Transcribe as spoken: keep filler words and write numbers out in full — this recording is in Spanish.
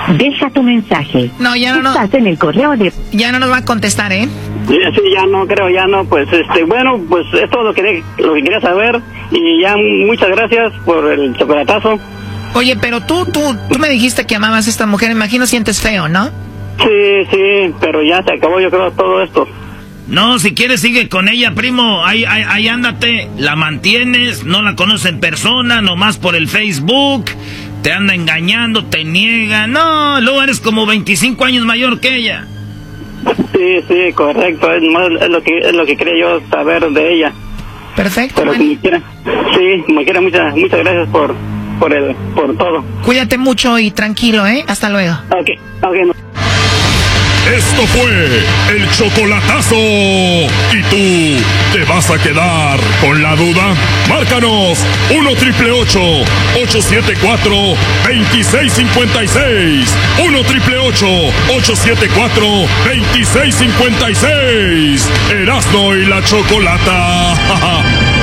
Deja tu mensaje. No, ya no, no. Estás en el correo de... Ya no nos va a contestar, ¿eh? Sí, sí, ya no creo, ya no, pues, este, bueno, pues es todo lo que, lo que quería saber y ya muchas gracias por el chocolatazo. Oye, pero tú, tú, tú me dijiste que amabas a esta mujer, imagino sientes feo, ¿no? Sí, sí, pero ya se acabó, yo creo, todo esto. No, si quieres sigue con ella, primo, ahí, ahí, ahí ándate, la mantienes, no la conoces en persona, nomás por el Facebook, te anda engañando, te niega, no, luego eres como veinticinco años mayor que ella. Sí, sí, correcto, es, más, es lo que es lo que quería yo saber de ella. Perfecto. Pero bueno. como quiera, sí, como quiera, muchas, muchas gracias por, por, el, por todo. Cuídate mucho y tranquilo, ¿eh? Hasta luego. Ok, ok, no. Esto fue el chocolatazo. ¿Y tú te vas a quedar con la duda? Márcanos uno triple ocho, ocho siete cuatro, dos seis cinco seis. uno triple ocho, ocho siete cuatro, dos seis cinco seis. Erasmo y la Chocolata.